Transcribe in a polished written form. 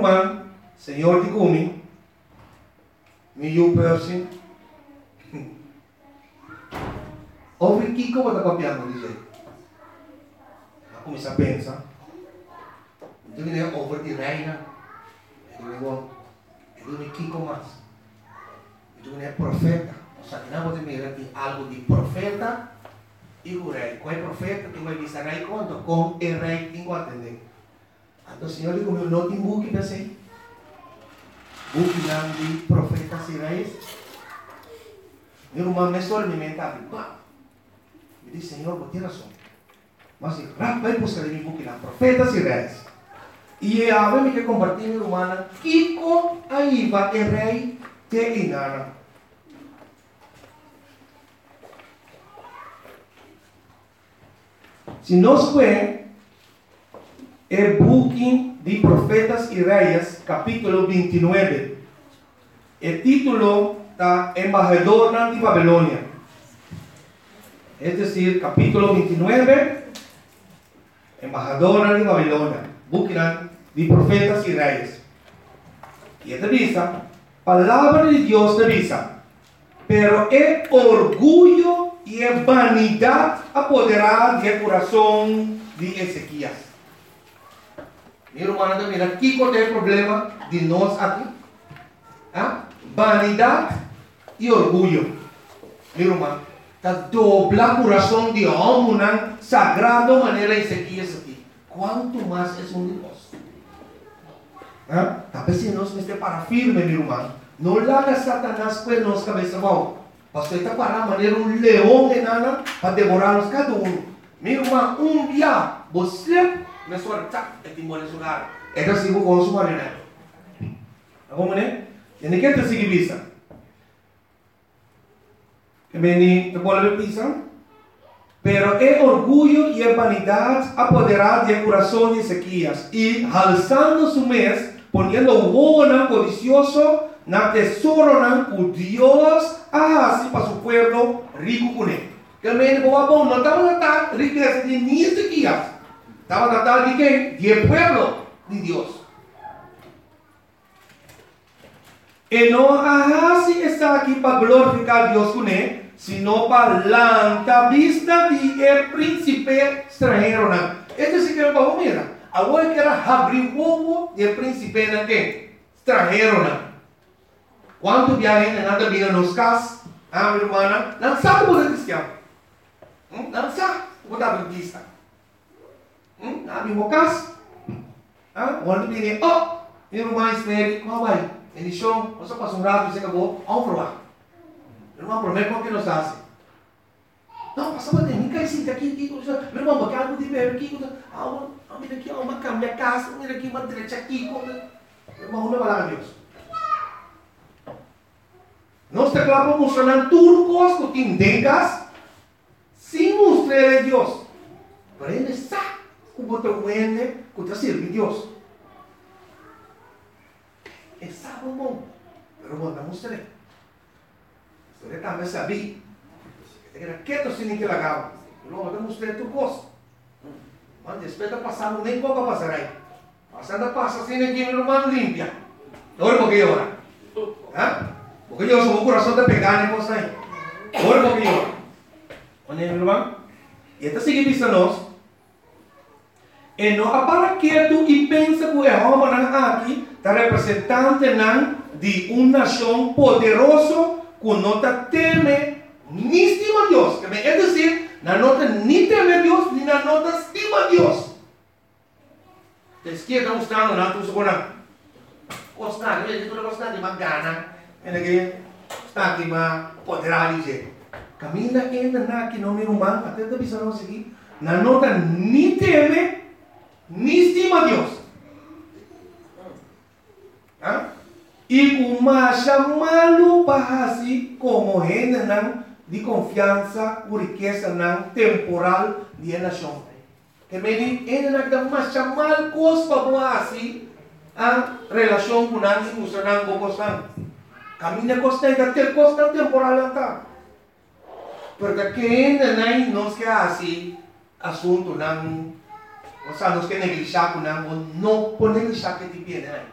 man, Senhor de Kumi, me you person, over Kiko what a copiando, dice. Começa a pensar. Então ele é over de reina. Ele é Kiko mais. Então ele é profeta. Ou seja, não pode mirar de algo de profeta e o rei. Qual é profeta? Tu vai visar aí quanto? Com o rei tem que atender. Então o Senhor diz, como não tem book, pensei. Book não de profetas e reis. Meu irmão me estou alimentando. Me diz, Senhor, vou ter razão. Mas vai buscar em book lá, profetas e reis. E a me quer compartilhar, minha irmã, Kiko aí vai o rei te engana. Se nós vemos o book de Profetas e Reis, capítulo 29, o título está Embajador de Babilônia. É decir, capítulo 29, Embajador de Babilônia, book de Profetas e Reis. E esta diz, palavra de Deus te diz, pero é orgulho e a vanidade apoderar do coração de Ezequias. Meu irmão, mira, aqui qual é o problema de nós aqui? Vanidade e orgulho. Meu irmão, está dobla o coração de homem, sagrado maneira Ezequias aqui. Quanto mais é um de nós? Talvez se nós estamos para firme, meu irmão, não larga Satanás com nossa cabeça mal. Pastor está para maneira leão de nada para devorar-nos cada um. Meu irmão, dia você me sorta e te mora nesse lugar. É assim que eu consumo a minha. Como né? E nem quer te seguir vista. Que bem, te pode ver vista? Pero é orgulho e a vanidade apoderar do coração de Ezequias e alçando su mês, ponendo o bono codicioso na tesouro o Deus assim para su pueblo rico com ele. Que bem, bom, não estava na tal riqueza de nem Ezequias. Estava na tal de quem? De pueblo de Deus. E não assim está aqui para glorificar Deus com ele, sino para la vista de el príncipe extranjero. Este sí que es para mira. Agora que era abrir o ovo de príncipe extranjero. Quanto viajem nada vida nos casas, minha irmã, não sabe o que é cristiano. Não sabe o que é adventista. Não abrimos casa. Quando viene, minha irmã espere, como vai? Ele chão, você passa rato e você acabou, vamos provar. Irmão, prometo que nos hace. Não, passa para mim, cai sim, aqui, meu irmão, porque algo de ver aqui, mira aqui, uma cama, casa, mira aqui, uma direita aqui, meu irmão, não vai lá, Deus. Nós te clavamos mostrando tudo que tengas, sem mostrar a Deus. Para ele sabe como te vende, como te serve Deus. É sabe, irmão, pero vou não mostrar. Você também sabia. Você era quieto sem que lagava. Não, eu mostrei tu gosto. Mas respeita passar, nem pouco passar aí. Passando passa sem que meu irmão limpia. Olha porque ora. Porque eu sou o coração de pegar nem coisa aí. Olha porque ora. Olha meu irmão. E até seguir vista nós. E não para quieto e pensa que é homem aqui, está representante de uma nação poderosa que não teme ni estima a Deus. É dizer, não nem teme a Deus, nem não estima a Deus. A esquerda está mostrando, não estou segurando. Gostar, eu não gostar de uma gana. Está aqui, mas poderá dizer. Camina ainda aqui no meu irmão, até a visão não seguir. Não nem teme, nem estima a Deus. E uma chamá-lo para assim como gente de confiança ou riqueza temporal de nação. Que me diz, ele não dá uma chamar coisa para assim a relação com nós e mostrar um pouco assim. Caminha costa e ter costa temporal tá. Porque quem não quer assim assunto não, ou seja, nos quer negligenciar com não pode negligenciar que te viene.